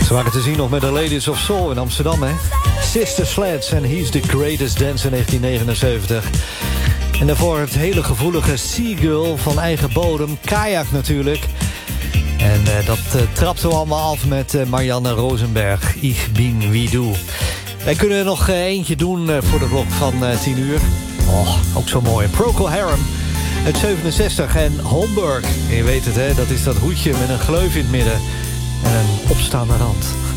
Ze waren te zien nog met de Ladies of Soul in Amsterdam, hè? Sister Sledge en He's the Greatest Dance in 1979. En daarvoor het hele gevoelige Seagull van eigen bodem, Kayak natuurlijk. En dat trapten we allemaal af met Marianne Rosenberg, Ich bin wie du. Wij kunnen er nog eentje doen voor de klok van 10 uur. Oh, ook zo mooi. Procol Harum uit 67 en Homburg. En je weet het, hè, dat is dat hoedje met een gleuf in het midden en een opstaande rand.